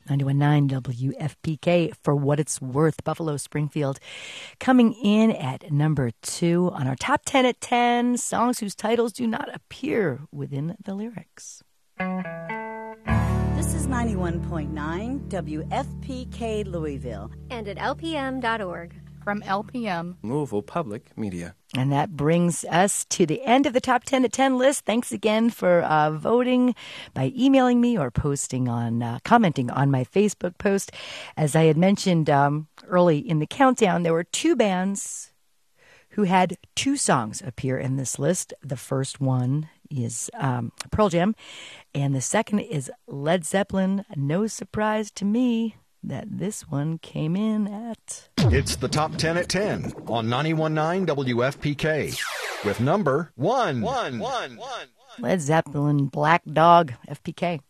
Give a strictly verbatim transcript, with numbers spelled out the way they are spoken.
ninety-one point nine W F P K, For What It's Worth, Buffalo Springfield. Coming in at number two on our top ten at ten, songs whose titles do not appear within the lyrics. This is ninety-one point nine W F P K Louisville. And at L P M dot org. From L P M. Louisville Public Media. And that brings us to the end of the Top ten at ten list. Thanks again for uh, voting by emailing me or posting on, uh, commenting on my Facebook post. As I had mentioned um, early in the countdown, there were two bands who had two songs appear in this list. The first one is um, Pearl Jam, and the second is Led Zeppelin. No surprise to me that this one came in at... It's the Top ten at ten on ninety-one point nine W F P K with number one. One, one, one, one. Led Zeppelin, Black Dog, F P K.